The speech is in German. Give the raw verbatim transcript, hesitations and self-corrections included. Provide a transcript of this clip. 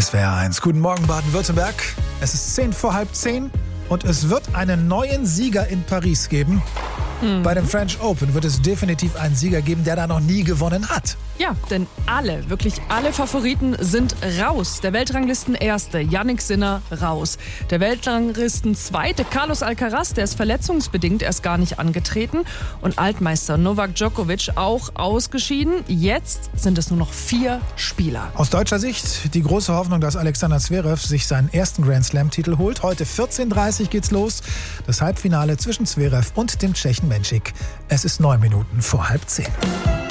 S W R eins. Guten Morgen, Baden-Württemberg. Es ist zehn vor halb zehn und es wird einen neuen Sieger in Paris geben. Mhm. Bei dem French Open wird es definitiv einen Sieger geben, der da noch nie gewonnen hat. Ja, denn alle, wirklich alle Favoriten sind raus. Der Weltranglisten-Erste, Jannik Sinner, raus. Der Weltranglisten-Zweite, Carlos Alcaraz, der ist verletzungsbedingt erst gar nicht angetreten. Und Altmeister Novak Djokovic auch ausgeschieden. Jetzt sind es nur noch vier Spieler. Aus deutscher Sicht die große Hoffnung, dass Alexander Zverev sich seinen ersten Grand Slam-Titel holt. Heute vierzehn Uhr dreißig geht's los. Das Halbfinale zwischen Zverev und dem Tschechen Menchik. Es ist neun Minuten vor halb zehn.